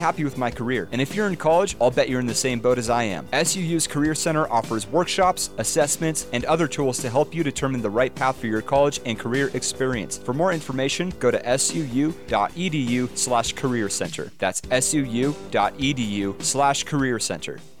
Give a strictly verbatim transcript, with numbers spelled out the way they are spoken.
happy with my career. And if you're in college, I'll bet you're in the same boat as I am. S U U's Career Center offers workshops, assessments, and other tools to help you determine the right path for your college and career experience. For more information, go to suu.edu slash career center. That's suu.edu slash career center.